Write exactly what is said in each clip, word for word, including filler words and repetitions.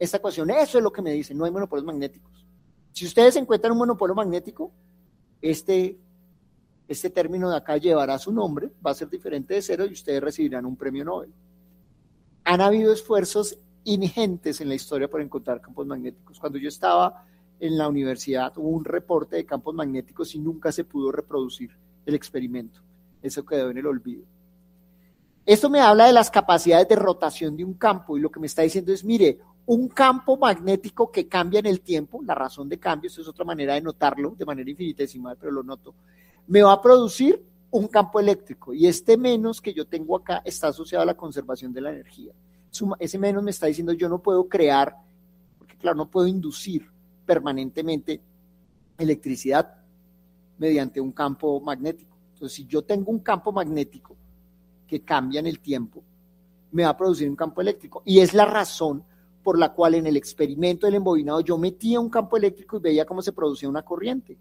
Esta ecuación, eso es lo que me dice, no hay monopolios magnéticos. Si ustedes encuentran un monopolio magnético, este, este término de acá llevará su nombre, va a ser diferente de cero y ustedes recibirán un premio Nobel. Han habido esfuerzos ingentes en la historia por encontrar campos magnéticos. Cuando yo estaba en la universidad hubo un reporte de campos magnéticos y nunca se pudo reproducir el experimento. Eso quedó en el olvido. Esto me habla de las capacidades de rotación de un campo y lo que me está diciendo es, mire, un campo magnético que cambia en el tiempo, la razón de cambio, esto es otra manera de notarlo de manera infinitesimal, pero lo noto, me va a producir un campo eléctrico y este menos que yo tengo acá está asociado a la conservación de la energía. Ese menos me está diciendo yo no puedo crear, porque claro, no puedo inducir permanentemente electricidad mediante un campo magnético. Entonces, si yo tengo un campo magnético que cambia en el tiempo, me va a producir un campo eléctrico. Y es la razón por la cual en el experimento del embobinado yo metía un campo eléctrico y veía cómo se producía una corriente.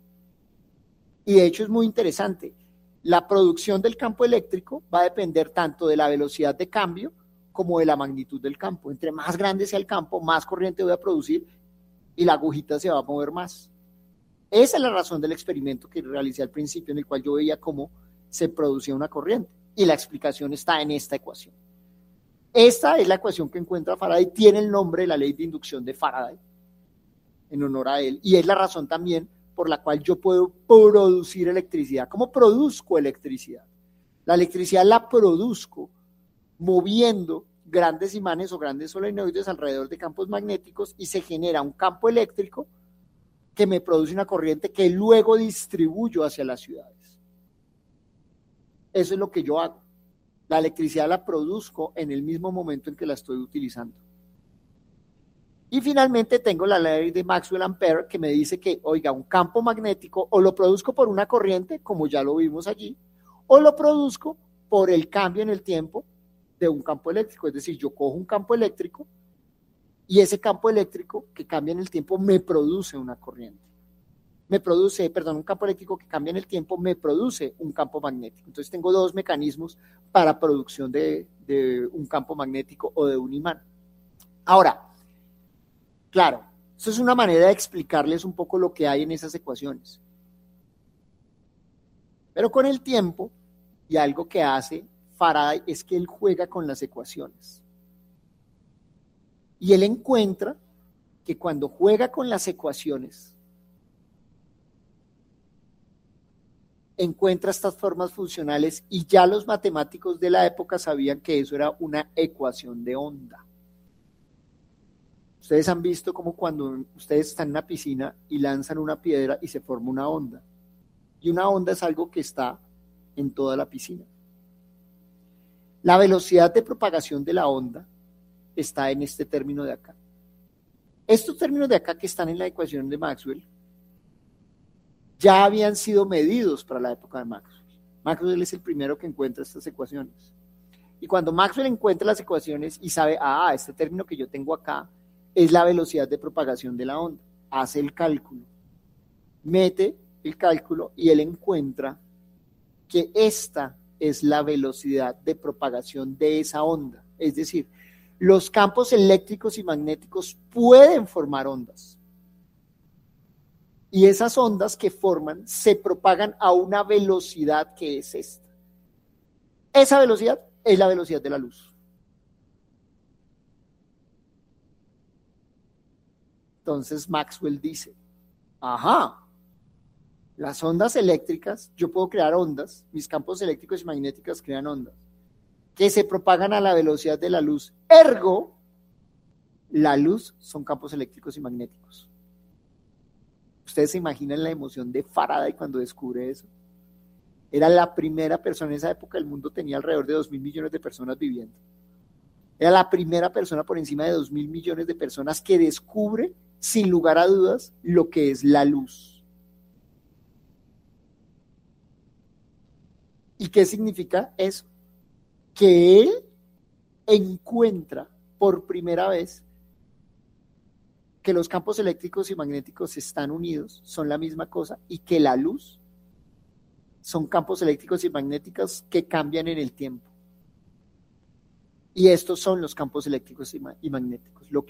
Y de hecho es muy interesante. La producción del campo eléctrico va a depender tanto de la velocidad de cambio como de la magnitud del campo. Entre más grande sea el campo, más corriente voy a producir y la agujita se va a mover más. Esa es la razón del experimento que realicé al principio, en el cual yo veía cómo se producía una corriente. Y la explicación está en esta ecuación. Esta es la ecuación que encuentra Faraday, tiene el nombre de la ley de inducción de Faraday, en honor a él, y es la razón también por la cual yo puedo producir electricidad. ¿Cómo produzco electricidad? La electricidad la produzco moviendo grandes imanes o grandes solenoides alrededor de campos magnéticos y se genera un campo eléctrico que me produce una corriente que luego distribuyo hacia las ciudades. Eso es lo que yo hago. La electricidad la produzco en el mismo momento en que la estoy utilizando. Y finalmente tengo la ley de Maxwell-Ampere que me dice que, oiga, un campo magnético o lo produzco por una corriente, como ya lo vimos allí, o lo produzco por el cambio en el tiempo de un campo eléctrico. Es decir, yo cojo un campo eléctrico y ese campo eléctrico que cambia en el tiempo me produce una corriente. Me produce, perdón, un campo eléctrico que cambia en el tiempo me produce un campo magnético. Entonces tengo dos mecanismos para producción de, de un campo magnético o de un imán. Ahora, claro, eso es una manera de explicarles un poco lo que hay en esas ecuaciones. Pero con el tiempo, y algo que hace Faraday es que él juega con las ecuaciones. Y él encuentra que cuando juega con las ecuaciones, encuentra estas formas funcionales y ya los matemáticos de la época sabían que eso era una ecuación de onda. Ustedes han visto como cuando ustedes están en una piscina y lanzan una piedra y se forma una onda. Y una onda es algo que está en toda la piscina. La velocidad de propagación de la onda está en este término de acá. Estos términos de acá que están en la ecuación de Maxwell ya habían sido medidos para la época de Maxwell. Maxwell es el primero que encuentra estas ecuaciones. Y cuando Maxwell encuentra las ecuaciones y sabe, ah, este término que yo tengo acá es la velocidad de propagación de la onda, hace el cálculo, mete el cálculo y él encuentra que esta es la velocidad de propagación de esa onda. Es decir, los campos eléctricos y magnéticos pueden formar ondas. Y esas ondas que forman se propagan a una velocidad que es esta. Esa velocidad es la velocidad de la luz. Entonces Maxwell dice, ajá, las ondas eléctricas, yo puedo crear ondas, mis campos eléctricos y magnéticos crean ondas, que se propagan a la velocidad de la luz. Ergo, la luz son campos eléctricos y magnéticos. ¿Ustedes se imaginan la emoción de Faraday cuando descubre eso? Era la primera persona en esa época, el mundo tenía alrededor de dos mil millones de personas viviendo. Era la primera persona por encima de dos mil millones de personas que descubre, sin lugar a dudas, lo que es la luz. ¿Y qué significa eso? Que él encuentra por primera vez que los campos eléctricos y magnéticos están unidos, son la misma cosa, y que la luz son campos eléctricos y magnéticos que cambian en el tiempo. Y estos son los campos eléctricos y magnéticos. Lo que